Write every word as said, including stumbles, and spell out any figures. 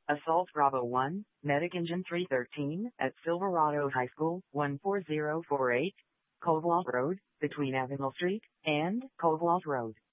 Assault Bravo one, Medic Engine three thirteen, at Silverado High School, one four zero four eight, Caldwell Road, between Avenel Street and Caldwell Road.